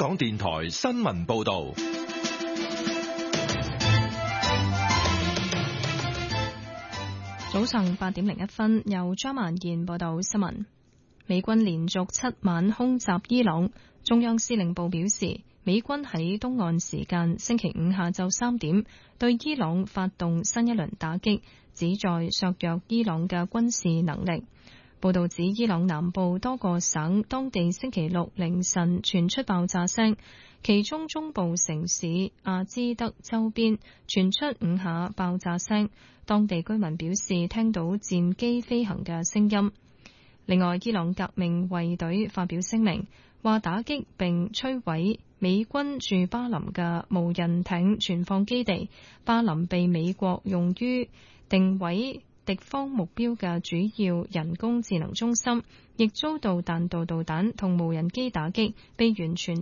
港電台新聞報道。 早上8點01分，由張曼燕報道新聞。美軍連續7晚空襲伊朗，中央司令部表示，美軍喺東岸時間星期五下晝3點對伊朗發動新一輪打擊，旨在削弱伊朗嘅軍事能力。報道指，伊朗南部多個省當地星期六凌晨傳出爆炸聲，其中中部城市阿茲德周邊傳出5下爆炸聲，當地居民表示聽到戰機飛行嘅聲音。另外，伊朗革命衛隊發表聲明，話打擊並摧毀美軍駐巴林嘅無人艇存放基地，巴林被美國用於定位敵方目標嘅主要人工智能中心，亦遭到彈道導彈同無人機打擊，被完全